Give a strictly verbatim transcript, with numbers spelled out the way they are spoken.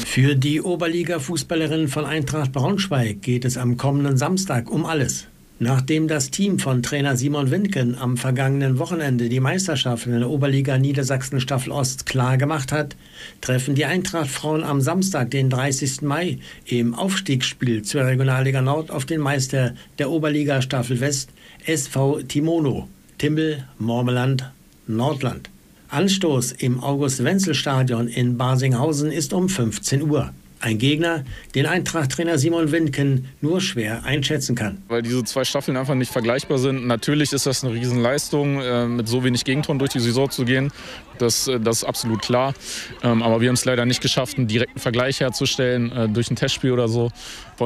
Für die Oberliga-Fußballerinnen von Eintracht Braunschweig geht es am kommenden Samstag um alles. Nachdem das Team von Trainer Simon Windken am vergangenen Wochenende die Meisterschaft in der Oberliga Niedersachsen Staffel Ost klar gemacht hat, treffen die Eintracht-Frauen am Samstag, den dreißigsten Mai, im Aufstiegsspiel zur Regionalliga Nord auf den Meister der Oberliga Staffel West, S V Timono, Timbel, Mormeland, Nordland. Anstoß im August-Wenzel-Stadion in Barsinghausen ist um fünfzehn Uhr. Ein Gegner, den Eintracht-Trainer Simon Windken nur schwer einschätzen kann. Weil diese zwei Staffeln einfach nicht vergleichbar sind. Natürlich ist das eine Riesenleistung, äh, mit so wenig Gegentoren durch die Saison zu gehen. Das, das ist absolut klar. Ähm, aber wir haben es leider nicht geschafft, einen direkten Vergleich herzustellen äh, durch ein Testspiel oder so.